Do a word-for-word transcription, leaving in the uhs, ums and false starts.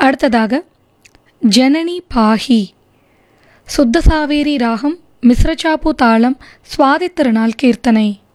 அடுத்ததாக ஜனனி பாஹி, சுத்த சாவேரி ராகம், மிஸ்ரச்சாப்பு தாளம், சுவாதி திருநாள் கீர்த்தனை.